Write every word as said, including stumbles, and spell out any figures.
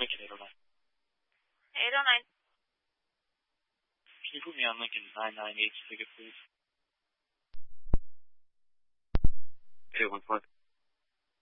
make it eight oh nine. eight oh nine. Can you put me on Lincoln nine nine eight ticket, please? eight one one.